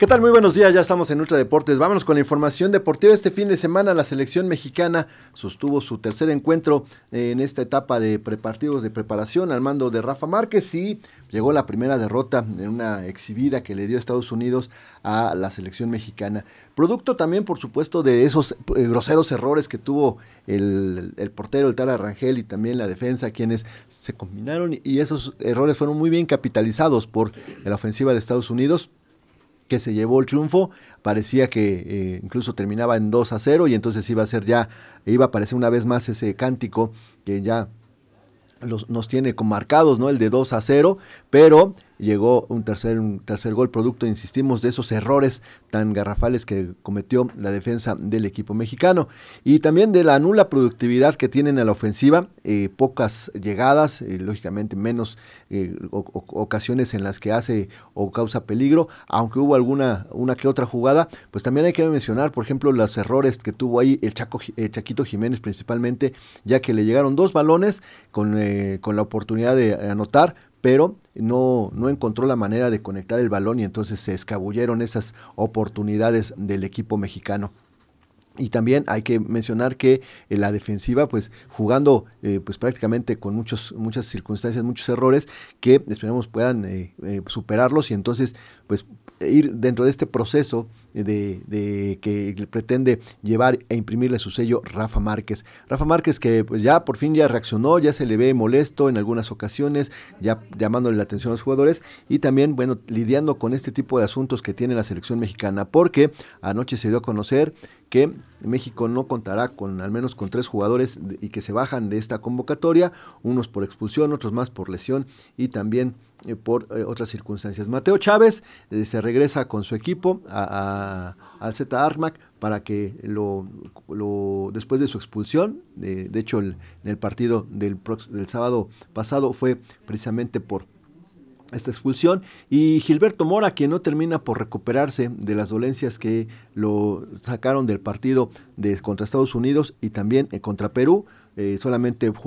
¿Qué tal? Muy buenos días, ya estamos en Ultra Deportes. Vámonos con la información deportiva. Este fin de semana la selección mexicana sostuvo su tercer encuentro en esta etapa de prepartidos de preparación al mando de Rafa Márquez y llegó la primera derrota en una exhibida que le dio Estados Unidos a la selección mexicana. Producto también, por supuesto, de esos groseros errores que tuvo el portero, el Tala Rangel, y también la defensa, quienes se combinaron, y esos errores fueron muy bien capitalizados por la ofensiva de Estados Unidos, que se llevó el triunfo. Parecía que incluso terminaba en 2-0 y entonces iba a aparecer una vez más ese cántico que ya nos tiene como marcados, ¿no? El de 2-0, pero llegó un tercer gol producto, insistimos, de esos errores tan garrafales que cometió la defensa del equipo mexicano y también de la nula productividad que tienen a la ofensiva, pocas llegadas, lógicamente menos ocasiones en las que hace o causa peligro, aunque hubo una que otra jugada. Pues también hay que mencionar, por ejemplo, los errores que tuvo ahí el Chaquito Jiménez principalmente, ya que le llegaron 2 balones con la oportunidad de anotar, pero no encontró la manera de conectar el balón y entonces se escabulleron esas oportunidades del equipo mexicano. Y también hay que mencionar que la defensiva, pues jugando pues prácticamente con muchas circunstancias, muchos errores, que esperemos puedan superarlos y entonces pues ir dentro de este proceso de que pretende llevar e imprimirle su sello Rafa Márquez. Rafa Márquez que pues ya por fin ya reaccionó, ya se le ve molesto en algunas ocasiones, ya llamándole la atención a los jugadores y también, bueno, lidiando con este tipo de asuntos que tiene la selección mexicana, porque anoche se dio a conocer que México no contará al menos con 3 jugadores y que se bajan de esta convocatoria, unos por expulsión, otros más por lesión y también por otras circunstancias. Mateo Chávez se regresa con su equipo al Z Armac para que después de su expulsión, de hecho en el partido del sábado pasado fue precisamente por esta expulsión, y Gilberto Mora, quien no termina por recuperarse de las dolencias que lo sacaron del partido contra Estados Unidos y también contra Perú, solamente